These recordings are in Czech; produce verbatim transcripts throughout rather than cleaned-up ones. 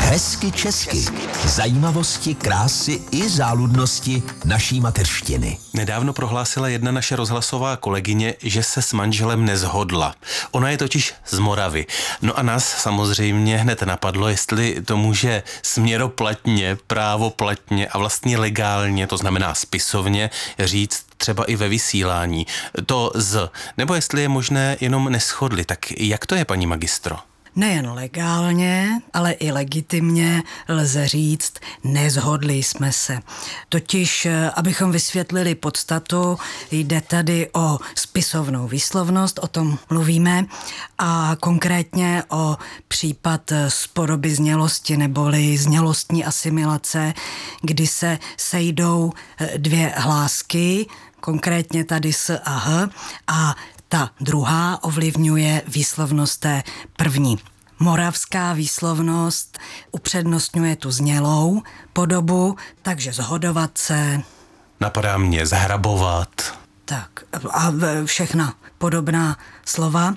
Hezky česky. Zajímavosti, krásy i záludnosti naší mateřštiny. Nedávno prohlásila jedna naše rozhlasová kolegyně, že se s manželem nezhodla. Ona je totiž z Moravy. No a nás samozřejmě hned napadlo, jestli to může směroplatně, právoplatně a vlastně legálně, to znamená spisovně, říct třeba i ve vysílání. To z, nebo jestli je možné jenom neshodli. Tak jak to je, paní magistro? Nejen legálně, ale i legitimně lze říct, nezhodli jsme se. Totiž, abychom vysvětlili podstatu, jde tady o spisovnou výslovnost, o tom mluvíme, a konkrétně o případ spodoby znělosti neboli znělostní asimilace, kdy se sejdou dvě hlásky, konkrétně tady s a h, a ta druhá ovlivňuje výslovnost té první. Moravská výslovnost upřednostňuje tu znělou podobu, takže zhodovat se. Napadá mě zhrabovat. Tak a všechna podobná slova.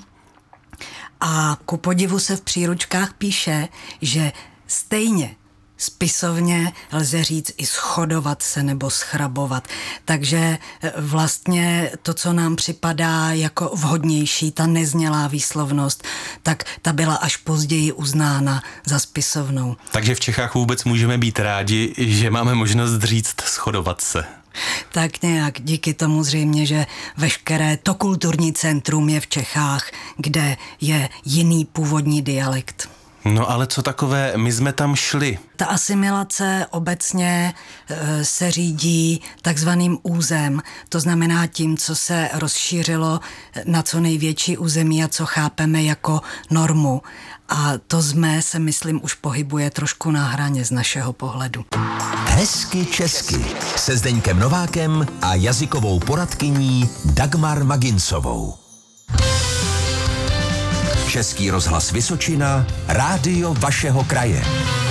A ku podivu se v příručkách píše, že stejně spisovně lze říct i shodovat se nebo schrabovat. Takže vlastně to, co nám připadá jako vhodnější, ta neznělá výslovnost, tak ta byla až později uznána za spisovnou. Takže v Čechách vůbec můžeme být rádi, že máme možnost říct shodovat se. Tak nějak díky tomu zřejmě, že veškeré to kulturní centrum je v Čechách, kde je jiný původní dialekt. No ale co takové, my jsme tam šli. Ta asimilace obecně e, se řídí takzvaným územ, to znamená tím, co se rozšířilo na co největší území a co chápeme jako normu. A to jsme se, myslím, už pohybuje trošku na hraně z našeho pohledu. Hezky česky se Zdeňkem Novákem a jazykovou poradkyní Dagmar Magincovou. Český rozhlas Vysočina, rádio vašeho kraje.